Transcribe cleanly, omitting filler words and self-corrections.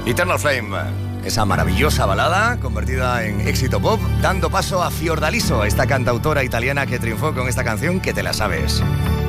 Eternal Flame, esa maravillosa balada convertida en éxito pop, dando paso a Fiordaliso, esta cantautora italiana que triunfó con esta canción que te la sabes.